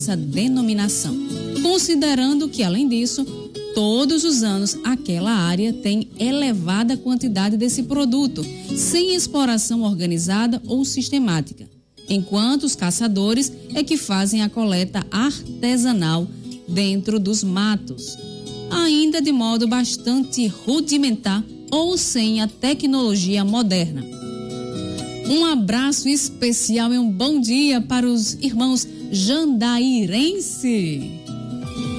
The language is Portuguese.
essa denominação, considerando que, além disso, todos os anos aquela área tem elevada quantidade desse produto, sem exploração organizada ou sistemática, enquanto os caçadores é que fazem a coleta artesanal dentro dos matos, ainda de modo bastante rudimentar ou sem a tecnologia moderna. Um abraço especial e um bom dia para os irmãos jandairenses.